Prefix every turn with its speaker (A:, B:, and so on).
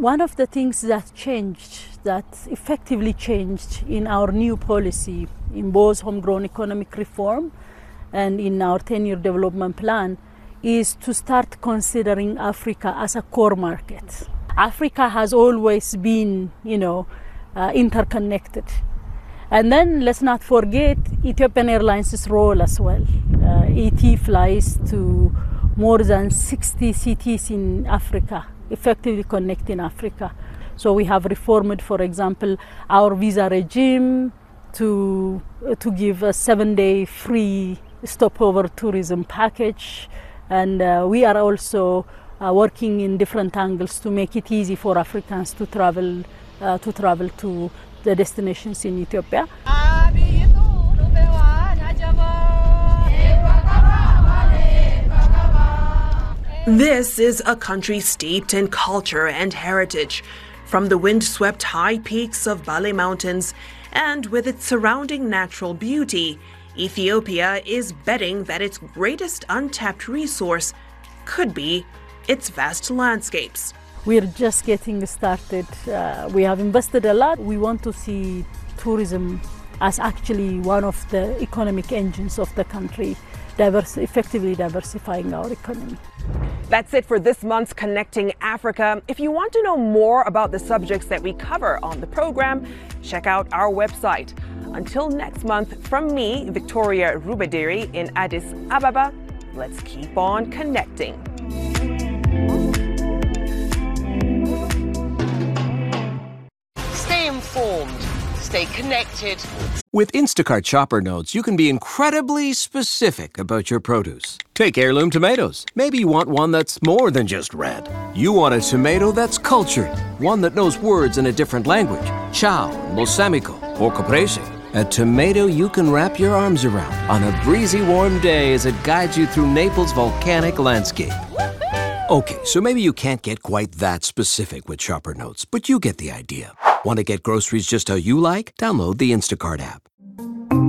A: One of the things that effectively changed in our new policy, in both homegrown economic reform and in our 10-year development plan, is to start considering Africa as a core market. Africa has always been, interconnected. And then let's not forget Ethiopian Airlines' role as well. ET flies to more than 60 cities in Africa, effectively connecting Africa. So we have reformed, for example, our visa regime to give a 7-day free stopover tourism package. And we are also working in different angles to make it easy for Africans to travel to the destinations in Ethiopia.
B: This is a country steeped in culture and heritage. From the wind-swept high peaks of Bale Mountains and with its surrounding natural beauty, Ethiopia is betting that its greatest untapped resource could be its vast landscapes.
A: We're just getting started. We have invested a lot. We want to see tourism as actually one of the economic engines of the country, effectively diversifying our economy.
B: That's it for this month's Connecting Africa. If you want to know more about the subjects that we cover on the program, check out our website. Until next month, from me, Victoria Rubadiri in Addis Ababa, let's keep on connecting.
C: Stay informed. Stay connected.
D: With Instacart Shopper Notes, you can be incredibly specific about your produce. Take heirloom tomatoes. Maybe you want one that's more than just red. You want a tomato that's cultured, one that knows words in a different language. Ciao, balsamico, or caprese. A tomato you can wrap your arms around on a breezy warm day as it guides you through Naples' volcanic landscape. Okay, so maybe you can't get quite that specific with Shopper Notes, but you get the idea. Want to get groceries just how you like? Download the Instacart app.